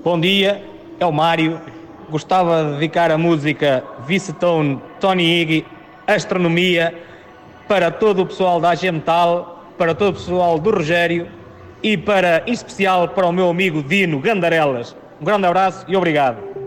Bom dia, é o Mário. Gostava de dedicar a música Vicetone, Tony Iggy, Astronomia, para todo o pessoal da AG Metal, para todo o pessoal do Rogério e em especial para o meu amigo Dino Gandarelas. Um grande abraço e obrigado.